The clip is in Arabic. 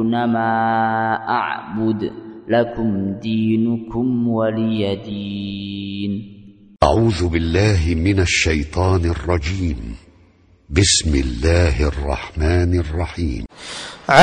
ما أعبد لكم دينكم ولي دين. أعوذ بالله من الشيطان الرجيم. بسم الله الرحمن الرحيم.